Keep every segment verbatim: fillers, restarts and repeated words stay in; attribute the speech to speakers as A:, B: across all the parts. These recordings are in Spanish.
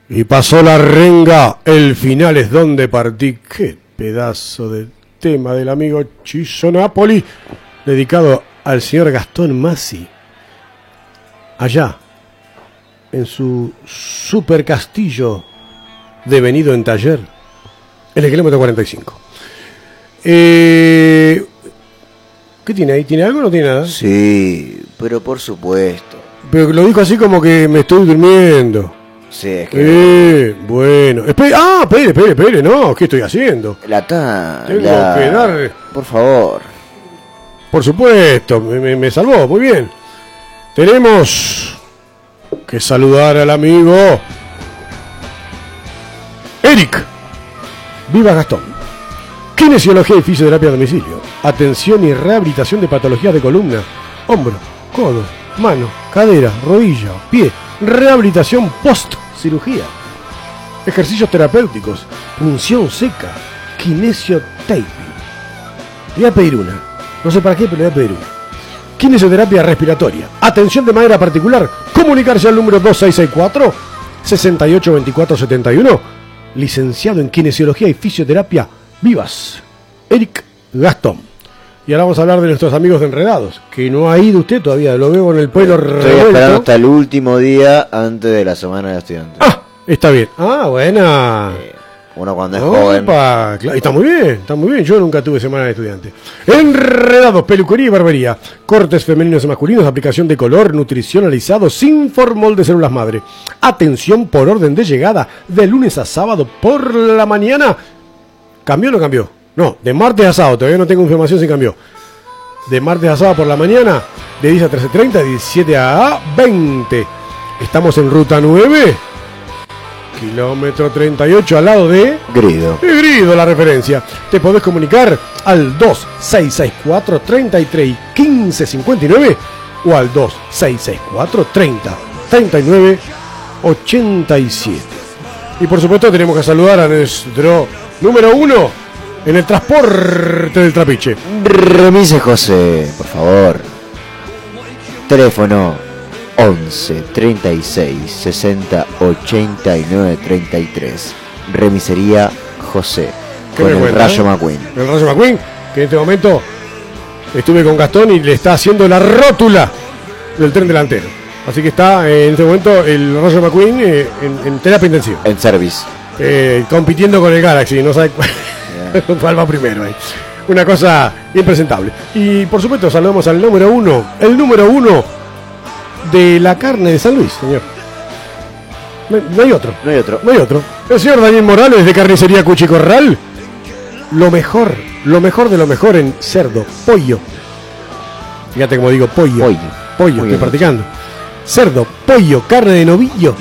A: Y pasó la renga, el final es donde partí. Qué pedazo de tema del amigo Chizo Napoli, dedicado al señor Gastón Masi, allá en su super castillo devenido en taller, en el kilómetro cuarenta y cinco. Eh, ¿Qué tiene ahí? ¿Tiene algo o no tiene nada?
B: Sí, pero por supuesto.
A: Pero lo dijo así como que me estoy durmiendo.
B: Sí, es que...
A: Eh, bueno. Espere, ah, espere, espere, espere, no, ¿qué estoy haciendo?
B: La ta...
A: Tengo
B: la...
A: que dar...
B: Por favor.
A: Por supuesto, me, me, me salvó, muy bien. Tenemos que saludar al amigo Eric Viva Gastón. Kinesiología y fisioterapia a domicilio. Atención y rehabilitación de patologías de columna, hombro, codo, mano, cadera, rodilla, pie. Rehabilitación post cirugía. Ejercicios terapéuticos. Punción seca. Kinesiotaping. Le voy a pedir una. No sé para qué, pero le voy a pedir una. Kinesioterapia respiratoria. Atención de manera particular. Comunicarse al número dos seis seis cuatro, seis ocho dos cuatro siete uno. Licenciado en Kinesiología y Fisioterapia Vivas, Eric Gastón. Y ahora vamos a hablar de nuestros amigos de Enredados, que no ha ido usted todavía, lo veo con el pelo revuelto.
B: Estoy esperando hasta el último día antes de la semana de estudiantes.
A: Ah, está bien. Ah, buena.
B: Eh, uno cuando es
A: Opa,
B: joven.
A: Claro, está muy bien, está muy bien. Yo nunca tuve semana de estudiante. Enredados, peluquería y barbería. Cortes femeninos y masculinos, aplicación de color, nutrición alisado, sin formol de células madre. Atención por orden de llegada, de lunes a sábado por la mañana. ¿Cambió o no cambió? No, de martes a sábado, todavía no tengo información si cambió. De martes a sábado por la mañana, de diez a trece treinta, de diecisiete a veinte. Estamos en ruta nueve, kilómetro treinta y ocho, al lado de
B: Grido.
A: Grido, la referencia. Te podés comunicar al dos seis seis cuatro, treinta y tres, quince cincuenta y nueve o al dos seis seis cuatro, treinta, treinta y nueve, ochenta y siete. Y por supuesto tenemos que saludar a nuestro número uno en el transporte del trapiche.
B: Remise José, por favor. Teléfono once, treinta y seis, sesenta, ochenta y nueve, treinta y tres. Remisería José, con el
A: cuenta,
B: Rayo
A: eh?
B: McQueen.
A: El Rayo McQueen, que en este momento estuve con Gastón y le está haciendo la rótula del tren delantero. Así que está eh, en este momento el Rayo McQueen eh, en, en terapia intensiva.
B: En service.
A: Eh, compitiendo con el Galaxy, no sabe cuál,
B: Yeah.
A: cuál va primero ahí. Una cosa impresentable. Y por supuesto saludamos al número uno, el número uno de la carne de San Luis, señor. No, no hay otro.
B: No hay otro.
A: No hay otro. El señor Daniel Morales de Carnicería Cuchicorral. Lo mejor, lo mejor de lo mejor en cerdo, pollo. Fíjate como digo pollo.
B: Pollo.
A: Pollo,
B: Muy
A: estoy
B: bien
A: practicando. Cerdo, pollo, carne de novillo.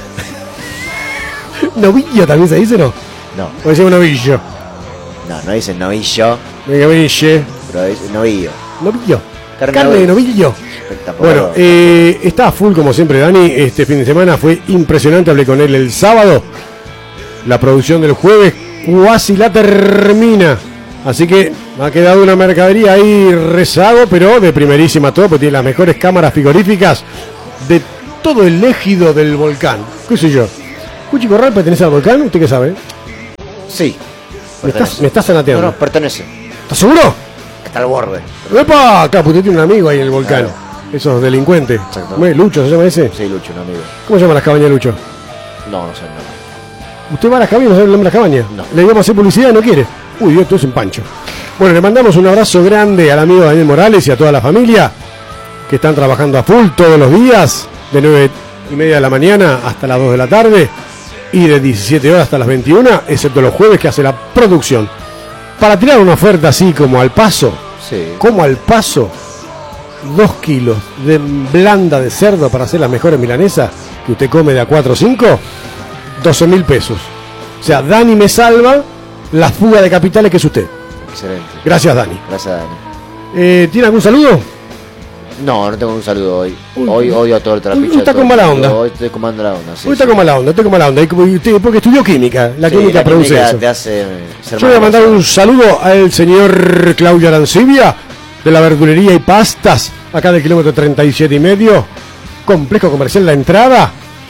A: ¿Novillo también se dice, no?
B: No,
A: O decimos novillo.
B: no, no dice novillo,
A: Novillo.
B: pero dice novillo.
A: Novillo.
B: Carne
A: Carne de novillo.
B: Espectacular.
A: Bueno, eh, está a full como siempre Dani. Este fin de semana fue impresionante. Hablé con él el sábado. La producción del jueves casi la termina. Así que ha quedado una mercadería ahí rezago, pero de primerísima todo, porque tiene las mejores cámaras frigoríficas de todo el ejido del volcán. ¿Qué sé yo? ¿Cuchicorral pertenece al volcán? ¿Usted qué sabe?
B: Sí.
A: Me estás,
B: pertenece.
A: me estás
B: No,
A: sanateando.
B: no, pertenece.
A: ¿Estás seguro?
B: Hasta el borde.
A: ¡Epa! Acá, usted tiene un amigo ahí en el volcán.
B: Claro.
A: Esos delincuentes.
B: Exacto.
A: ¿Cómo es? ¿Lucho se llama ese?
B: Sí, Lucho, un amigo.
A: ¿Cómo se llama las cabañas de Lucho?
B: No, no sé, no.
A: ¿Usted va a las cabañas y no sabe el nombre de las cabañas?
B: No.
A: Le íbamos a hacer publicidad y no quiere. Uy, Dios, esto es un pancho. Bueno, le mandamos un abrazo grande al amigo Daniel Morales y a toda la familia que están trabajando a full todos los días, de nueve y media de la mañana hasta las dos de la tarde y de diecisiete horas hasta las veintiuna, excepto los jueves que hace la producción. Para tirar una oferta así como al paso,
B: Sí.
A: como al paso, dos kilos de blanda de cerdo para hacer las mejores milanesas que usted come de a cuatro o cinco, doce mil pesos. O sea, Dani me salva la fuga de capitales que es usted.
B: Excelente.
A: Gracias, Dani.
B: Gracias, Dani.
A: Eh, ¿Tiene algún saludo?
B: No, no tengo un saludo hoy.
A: Uy,
B: Hoy odio a todo el trapiche.
A: uy, está
B: a todo
A: con
B: el
A: mala
B: mundo.
A: onda.
B: Hoy estoy con mala onda. Sí,
A: Hoy está
B: sí.
A: con mala onda, estoy con mala onda. Y como usted- Porque estudió química. La
B: Sí,
A: química
B: la
A: produce
B: química
A: eso.
B: te hace ser
A: Yo voy a
B: más
A: mandar
B: gracioso.
A: un saludo al señor Claudio Arancibia de la verdulería y pastas, acá del kilómetro treinta y siete y medio, complejo comercial La Entrada,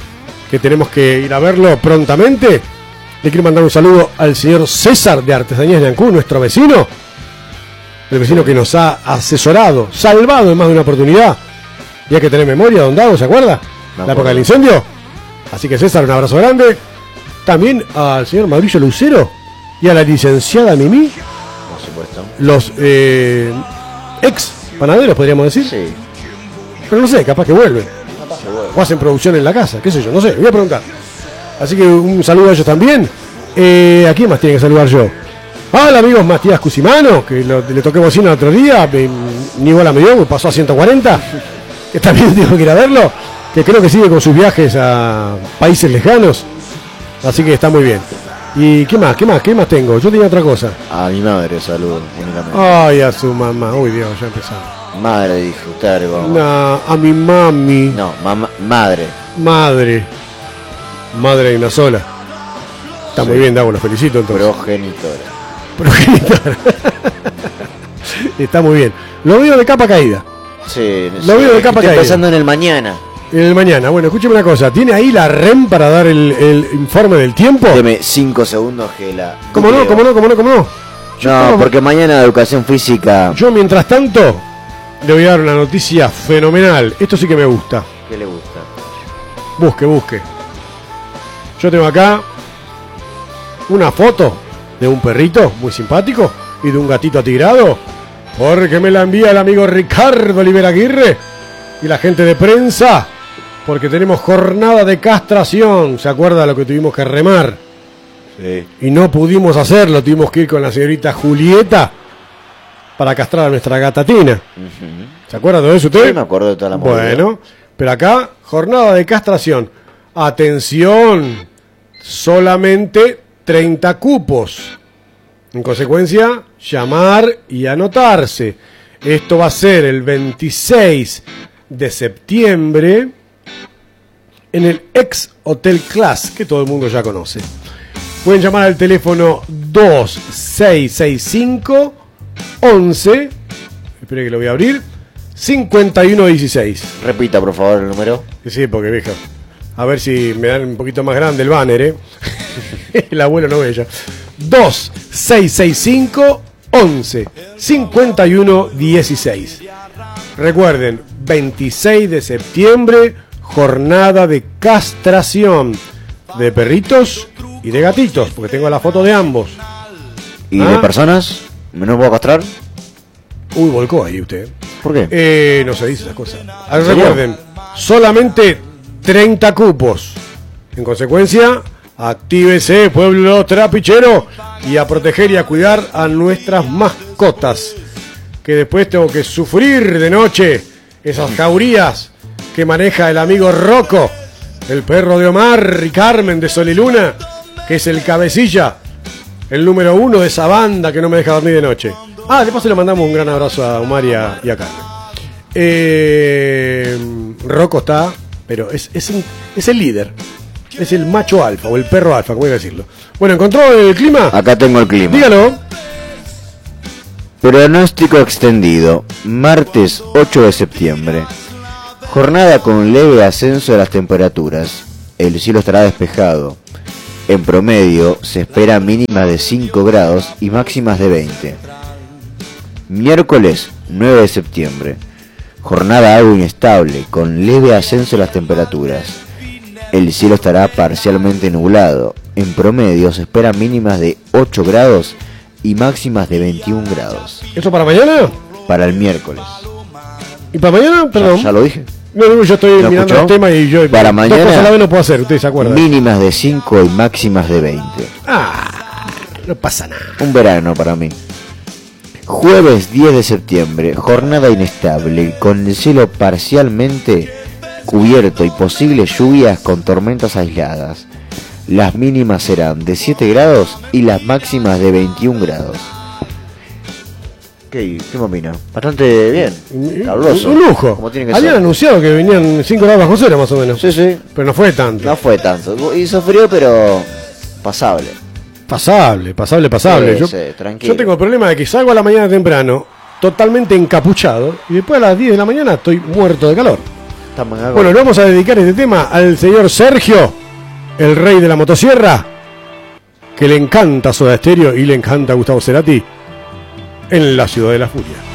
A: que tenemos que ir a verlo prontamente. Le quiero mandar un saludo al señor César de Artesanías de Ancú, nuestro vecino. El vecino que nos ha asesorado, salvado en más de una oportunidad. Y hay que tener memoria, don Dago, ¿se acuerda? No, la época del incendio. Así que César, un abrazo grande. También al señor Mauricio Lucero y a la licenciada Mimi.
B: Por supuesto.
A: Los eh, ex panaderos, podríamos decir.
B: Sí.
A: Pero no sé, capaz que vuelven.
B: Capaz que vuelven.
A: O hacen producción en la casa, qué sé yo, no sé, voy a preguntar. Así que un saludo a ellos también. Eh, ¿A quién más tiene que saludar yo? Hola amigos Matías Cusimano, que lo, le toqué bocina el otro día, me, ni bola me dio, pasó a ciento cuarenta, que también tengo que ir a verlo, que creo que sigue con sus viajes a países lejanos, así que está muy bien. ¿Y qué más? ¿Qué más? ¿Qué más tengo? Yo tenía otra cosa.
B: A mi madre, saludo únicamente.
A: Ay, a su mamá, uy Dios, ya empezamos.
B: Madre, dijo usted.
A: No, a mi mami.
B: No, mamá, madre.
A: Madre. Madre de una sola. Está sí. Muy bien, Dago, los felicito entonces.
B: Progenitora.
A: Progenitora. Está muy bien. Lo veo de capa caída.
B: Sí,
A: lo veo de capa
B: estoy
A: caída.
B: pensando en el mañana.
A: En el mañana. Bueno, escúcheme una cosa. ¿Tiene ahí la R E M para dar el, el informe del tiempo?
B: Deme cinco segundos que la...
A: ¿Cómo no? ¿Cómo no? ¿Cómo no? ¿Cómo no?
B: Yo no, porque como... mañana educación física...
A: Yo, mientras tanto, le voy a dar una noticia fenomenal. Esto sí que me gusta.
B: ¿Qué le gusta?
A: Busque, busque. Yo tengo acá una foto de un perrito muy simpático y de un gatito atigrado, porque me la envía el amigo Ricardo Olivera Aguirre y la gente de prensa, porque tenemos jornada de castración. ¿Se acuerda lo que tuvimos que remar?
B: Sí.
A: Y no pudimos hacerlo, tuvimos que ir con la señorita Julieta para castrar a nuestra gata Tina. Uh-huh. ¿Se acuerda de eso usted?
B: Sí, me acuerdo de toda la movida.
A: Bueno, pero acá, jornada de castración. Atención, solamente treinta cupos. En consecuencia, llamar y anotarse. Esto va a ser el veintiséis de septiembre en el ex Hotel Class, que todo el mundo ya conoce. Pueden llamar al teléfono dos seis seis cinco once, espere que lo voy a abrir, cincuenta y uno dieciséis.
B: Repita, por favor, el número.
A: Sí, porque vieja, a ver si me dan un poquito más grande el banner, ¿eh? El abuelo no ve ya. dos seis seis cinco once cincuenta y uno dieciséis. Recuerden, veintiséis de septiembre, jornada de castración de perritos y de gatitos, porque tengo la foto de ambos.
B: ¿Y
A: ¿Ah?
B: de personas? ¿No puedo castrar?
A: Uy, volcó ahí usted.
B: ¿Por qué?
A: Eh, no se dice esas cosas. Recuerden, solamente treinta cupos. En consecuencia, actívese, pueblo trapichero, y a proteger y a cuidar a nuestras mascotas, que después tengo que sufrir de noche esas jaurías que maneja el amigo Rocco, el perro de Omar y Carmen de Sol y Luna, que es el cabecilla, el número uno de esa banda que no me deja dormir de noche. Ah, de paso le mandamos un gran abrazo a Omar y a, y a Carmen. Eh, Rocco está, pero es, es, un, es el líder. Es el macho alfa o el perro alfa, como voy a decirlo. Bueno, ¿encontró el clima?
B: Acá tengo el clima.
A: Dígalo.
B: Pronóstico extendido. Martes ocho de septiembre. Jornada con leve ascenso de las temperaturas. El cielo estará despejado. En promedio se espera mínimas de cinco grados y máximas de veinte. Miércoles nueve de septiembre. Jornada algo inestable, con leve ascenso de las temperaturas. El cielo estará parcialmente nublado. En promedio se esperan mínimas de ocho grados y máximas de veintiún grados.
A: ¿Eso para mañana?
B: Para el miércoles.
A: ¿Y para mañana? Perdón.
B: Ya, ya lo dije.
A: No, no, yo estoy
B: ¿Lo
A: mirando
B: escuchó?
A: el tema y yo...
B: Para
A: dos
B: mañana,
A: cosas a la vez no puedo hacer, ustedes se acuerdan.
B: Mínimas de cinco y máximas de veinte.
A: Ah, no pasa nada.
B: Un verano para mí. Jueves diez de septiembre. Jornada inestable, con el cielo parcialmente cubierto y posibles lluvias con tormentas aisladas. Las mínimas serán de siete grados y las máximas de veintiún grados. ¿Qué, qué me opina? Bastante bien. Caluroso.
A: Un lujo.
B: Como tiene que
A: Habían
B: ser.
A: anunciado que venían cinco grados bajo cero más o menos.
B: Sí, sí.
A: Pero no fue tanto.
B: No fue tanto. Hizo frío, pero pasable.
A: Pasable, pasable, pasable.
B: Sí,
A: yo,
B: sí, tranquilo.
A: yo tengo el problema de que salgo a la mañana temprano, totalmente encapuchado, y después a las diez de la mañana estoy muerto de calor.
B: Estamos acá.
A: Bueno, le vamos a dedicar este tema al señor Sergio el rey de la motosierra, que le encanta Soda Stereo y le encanta Gustavo Cerati, en la Ciudad de la Furia.